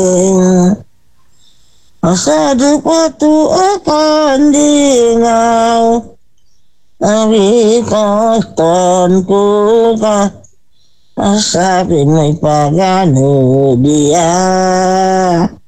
Asado pa to akan dingaw, abikoston ko ka, sabi mo'y pagano diya.